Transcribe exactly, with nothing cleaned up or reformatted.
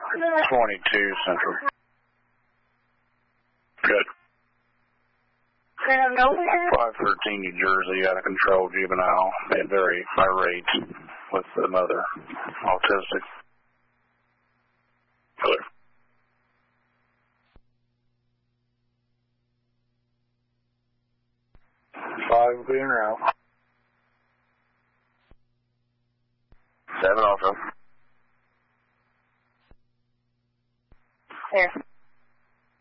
twenty-two Central. Good. five thirteen New Jersey, out of control juvenile, and very irate with the mother, autistic. Hello. Five being out. Seven also. There.